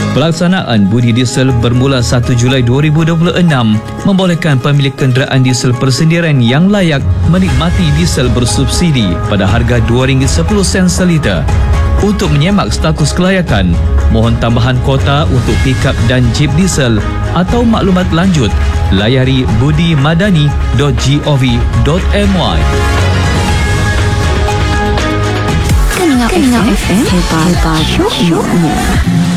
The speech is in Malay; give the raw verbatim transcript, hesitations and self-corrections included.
Pelaksanaan budi diesel bermula satu Julai dua ribu dua puluh enam membolehkan pemilik kenderaan diesel persendirian yang layak menikmati diesel bersubsidi pada harga dua ringgit sepuluh sen seliter. Untuk menyemak status kelayakan, mohon tambahan kota untuk pikap dan jeep diesel atau maklumat lanjut, layari budi madani dot gov dot my. Keningat F M, hebat, hebat, syok, syoknya.